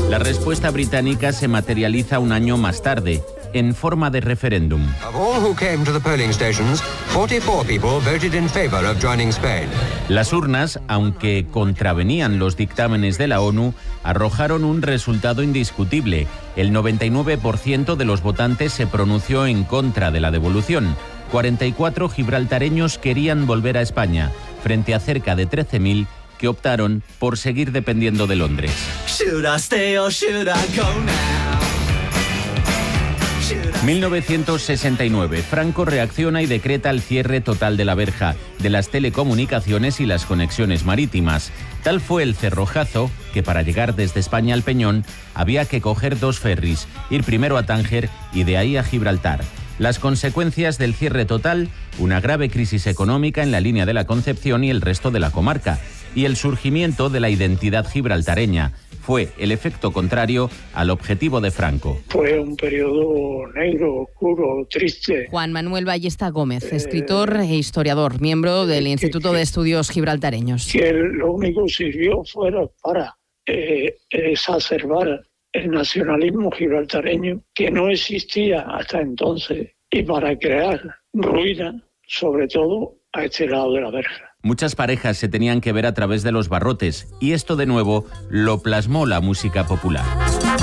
La respuesta británica se materializa un año más tarde, en forma de referéndum. Las urnas, aunque contravenían los dictámenes de la ONU, arrojaron un resultado indiscutible. El 99% de los votantes se pronunció en contra de la devolución. 44 gibraltareños querían volver a España, frente a cerca de 13.000 que optaron por seguir dependiendo de Londres. 1969. Franco reacciona y decreta el cierre total de la verja, de las telecomunicaciones y las conexiones marítimas. Tal fue el cerrojazo que para llegar desde España al Peñón había que coger 2 ferries, ir primero a Tánger y de ahí a Gibraltar. Las consecuencias del cierre total, una grave crisis económica en la línea de la Concepción y el resto de la comarca, y el surgimiento de la identidad gibraltareña. Fue el efecto contrario al objetivo de Franco. Fue un periodo negro, oscuro, triste. Juan Manuel Ballesta Gómez, escritor e historiador, miembro del Instituto de Estudios Gibraltareños. Que lo único que sirvió fue para exacerbar el nacionalismo gibraltareño, que no existía hasta entonces, y para crear ruina, sobre todo a este lado de la verja. Muchas parejas se tenían que ver a través de los barrotes, y esto de nuevo lo plasmó la música popular.